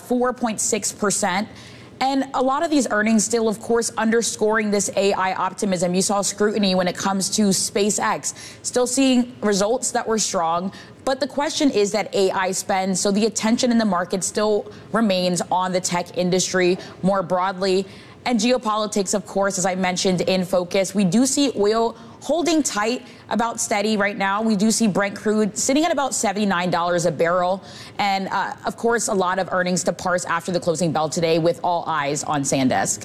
4.6%. And a lot of these earnings still, of course, underscoring this AI optimism. You saw scrutiny when it comes to SpaceX, still seeing results that were strong. But the question is that AI spend, so the attention in the market still remains on the tech industry more broadly. And geopolitics, of course, as I mentioned, in focus. We do see oil holding tight, about steady right now. We do see Brent crude sitting at about $79 a barrel. And, of course, a lot of earnings to parse after the closing bell today with all eyes on SanDisk.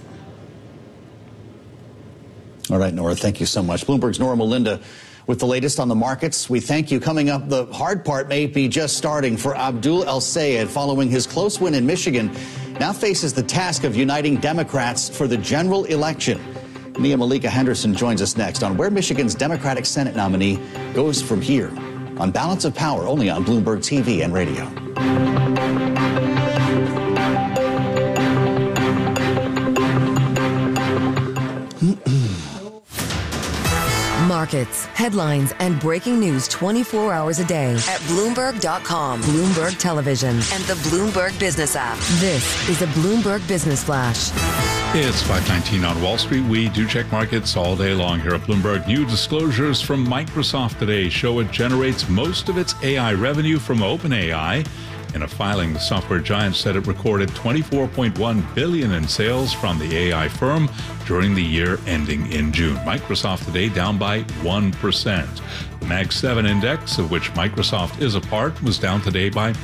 All right, Nora, thank you so much. Bloomberg's Nora Melinda with the latest on the markets. We thank you. Coming up, the hard part may be just starting for Abdul El-Sayed following his close win in Michigan. Now faces the task of uniting Democrats for the general election. Nia Malika Henderson joins us next on where Michigan's Democratic Senate nominee goes from here on Balance of Power, only on Bloomberg TV and radio. Markets, headlines, and breaking news 24 hours a day at Bloomberg.com, Bloomberg Television, and the Bloomberg Business app. This is a Bloomberg Business Flash. It's 5:19 on Wall Street. We do check markets all day long here at Bloomberg. New disclosures from Microsoft today show it generates most of its AI revenue from OpenAI. In a filing, the software giant said it recorded $24.1 billion in sales from the AI firm during the year ending in June. Microsoft today down by 1%. The Mag 7 index, of which Microsoft is a part, was down today by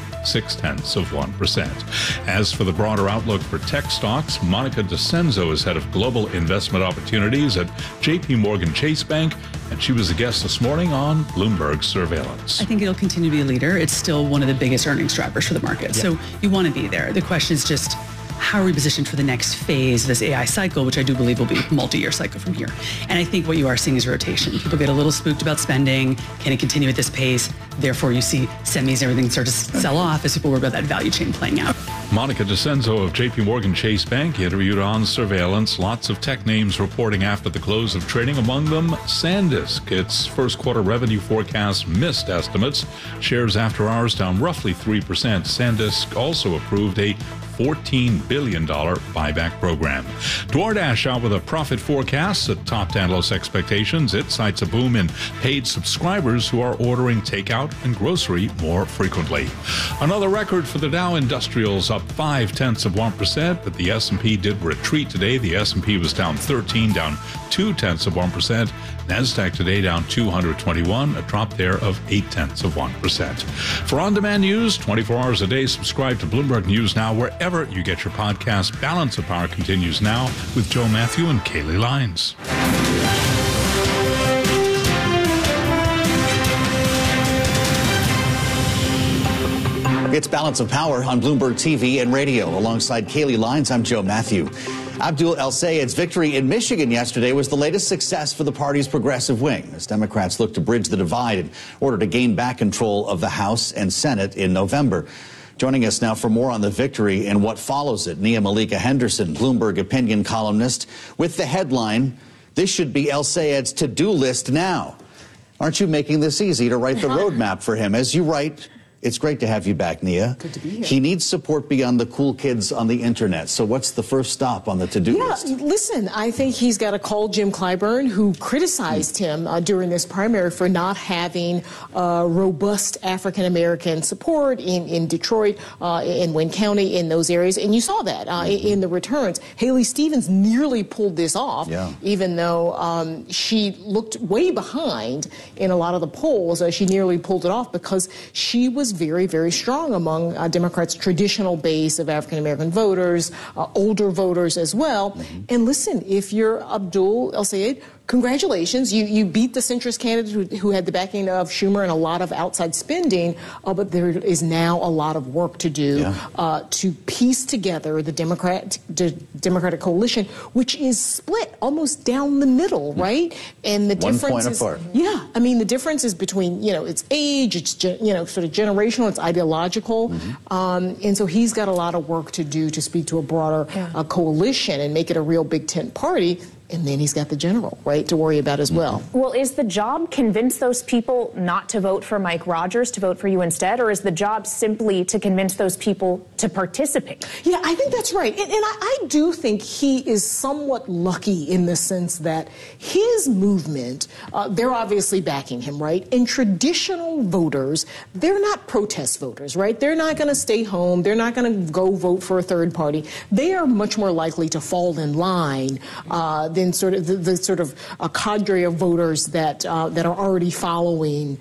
0.6%. As for the broader outlook for tech stocks, Monica DeCenzo is head of global investment opportunities at JP Morgan Chase Bank, and she was a guest this morning on Bloomberg Surveillance. I think it'll continue to be a leader. It's still one of the biggest earnings drivers for the market. Yeah. So you want to be there. The question is just, how are we positioned for the next phase of this AI cycle, which I do believe will be a multi-year cycle from here. And I think what you are seeing is rotation. People get a little spooked about spending. Can it continue at this pace? Therefore, you see semis and everything start to sell off as people worry about that value chain playing out. Monica DeCenzo of JP Morgan Chase Bank interviewed on Surveillance. Lots of tech names reporting after the close of trading, among them SanDisk. Its first quarter revenue forecast missed estimates. Shares after hours down roughly 3%. SanDisk also approved a $14 billion buyback program. DoorDash out with a profit forecast that topped analyst expectations. It cites a boom in paid subscribers who are ordering takeout and grocery more frequently. Another record for the Dow Industrials, up 0.5%, but the S&P did retreat today. The S&P was down 13, down 0.2%. NASDAQ today down 221, a drop there of 0.8%. For on-demand news, 24 hours a day, subscribe to Bloomberg News Now wherever you get your podcast. Balance of Power continues now with Joe Matthew and Kaylee Lyons. It's Balance of Power on Bloomberg TV and radio. Alongside Kaylee Lyons, I'm Joe Matthew. Abdul El-Sayed's victory in Michigan yesterday was the latest success for the party's progressive wing, as Democrats look to bridge the divide in order to gain back control of the House and Senate in November. Joining us now for more on the victory and what follows it, Nia Malika Henderson, Bloomberg opinion columnist, with the headline, "This should be El-Sayed's to-do list now." Aren't you making this easy to write the roadmap for him? As you write, it's great to have you back, Nia. Good to be here. He needs support beyond the cool kids on the internet. So what's the first stop on the to-do list? Listen, I think he's got to call Jim Clyburn, who criticized him during this primary for not having robust African-American support in Detroit, in Wayne County, in those areas. And you saw that in the returns. Haley Stevens nearly pulled this off, even though she looked way behind in a lot of the polls. She nearly pulled it off because she was very, very strong among Democrats' traditional base of African-American voters, older voters as well. And listen, if you're Abdul El-Sayed, congratulations. You beat the centrist candidate who had the backing of Schumer and a lot of outside spending, but there is now a lot of work to do to piece together the Democratic coalition, which is split almost down the middle, right? And the difference is, yeah, I mean, the difference is between, it's age, it's, sort of generational, it's ideological. And so he's got a lot of work to do to speak to a broader coalition and make it a real big tent party. And then he's got the general, right, to worry about as well. Well, is the job convince those people not to vote for Mike Rogers, to vote for you instead? Or is the job simply to convince those people to participate? Yeah, I think that's right. And I do think he is somewhat lucky in the sense that his movement, they're obviously backing him, right? And traditional voters, they're not protest voters, right? They're not going to stay home. They're not going to go vote for a third party. They are much more likely to fall in line than sort of the sort of a cadre of voters that are already following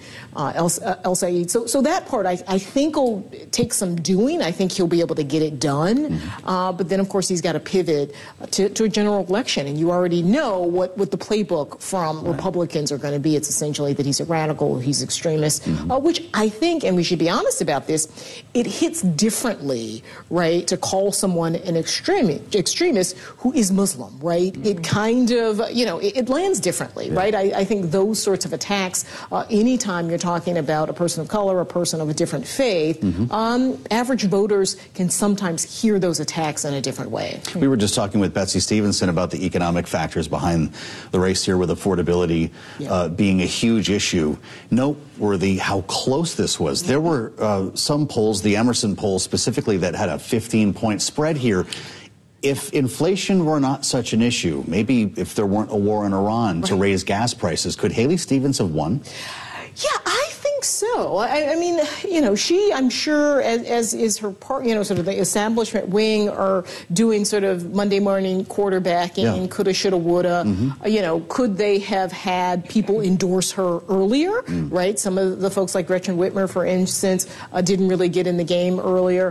El-Sayed. So that part I think will take some doing. I think he'll be able to get it done. But then, of course, he's got to pivot to a general election. And you already know what the playbook from Republicans are going to be. It's essentially that he's a radical, he's extremist, which I think, and we should be honest about this, it hits differently, right, to call someone an extremist who is Muslim, right? It kind of, it lands differently, right? I think those sorts of attacks, anytime you're talking about a person of color, a person of a different faith, average voters can sometimes hear those attacks in a different way. We were just talking with Betsy Stevenson about the economic factors behind the race here, with affordability being a huge issue. Noteworthy how close this was. There were some polls, the Emerson poll specifically, that had a 15-point spread here. If inflation were not such an issue, maybe if there weren't a war in Iran to raise gas prices, could Haley Stevens have won? Yeah, I think so. I mean, I'm sure, as is her part, sort of the establishment wing are doing sort of Monday morning quarterbacking, coulda, shoulda, woulda. Could they have had people endorse her earlier, right? Some of the folks like Gretchen Whitmer, for instance, didn't really get in the game earlier.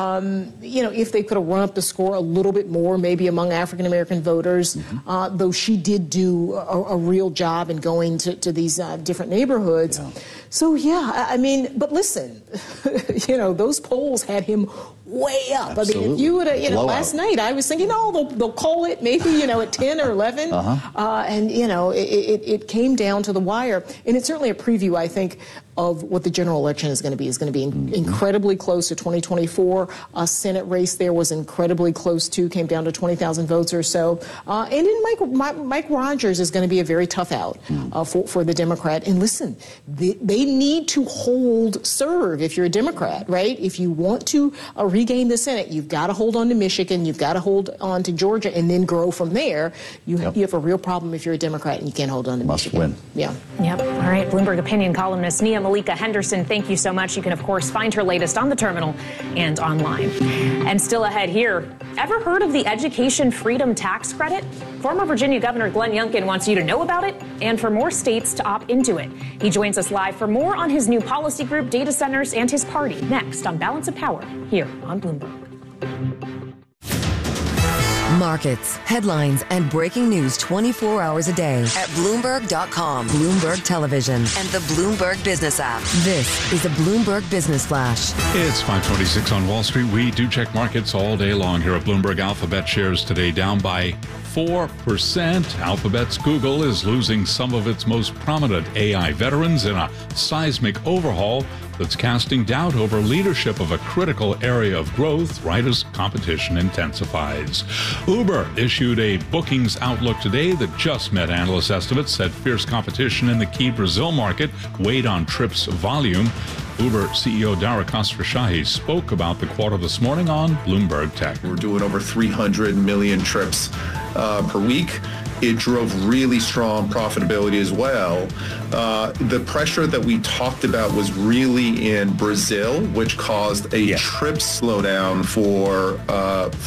If they could have run up the score a little bit more, maybe among African-American voters, though she did do a real job in going to these different neighborhoods. So, yeah, I mean, but listen, those polls had him way up. Absolutely. I mean, if you would have, last night I was thinking, they'll call it maybe, at 10 or 11. And, it came down to the wire. And it's certainly a preview, I think, of what the general election is going to be. It's going to be incredibly close to 2024. A Senate race there was incredibly close too, came down to 20,000 votes or so. And then Mike Rogers is going to be a very tough out for the Democrat. And listen, they need to serve if you're a Democrat, right? If you want to regain the Senate, you've got to hold on to Michigan, you've got to hold on to Georgia, and then grow from there. You have a real problem if you're a Democrat and you can't hold on to Michigan. Must win. Yep. All right. Bloomberg opinion columnist Nia Malika Henderson, thank you so much. You can, of course, find her latest on the terminal and online. And still ahead here, ever heard of the Education Freedom Tax Credit? Former Virginia Governor Glenn Youngkin wants you to know about it and for more states to opt into it. He joins us live for more on his new policy group, data centers, and his party next on Balance of Power here on Bloomberg. Markets, headlines, and breaking news 24 hours a day at Bloomberg.com, Bloomberg Television, and the Bloomberg Business app. This is a Bloomberg Business Flash. It's 5:26 on Wall Street. We do check markets all day long here at Bloomberg. Alphabet shares today down by 4%. Alphabet's Google is losing some of its most prominent AI veterans in a seismic overhaul that's casting doubt over leadership of a critical area of growth right as competition intensifies. Uber issued a bookings outlook today that just met analyst estimates, said fierce competition in the key Brazil market weighed on trips volume. Uber CEO Dara Khosrowshahi spoke about the quarter this morning on Bloomberg Tech. We're doing over 300 million trips per week. It drove really strong profitability as well. The pressure that we talked about was really in Brazil, which caused a trip slowdown for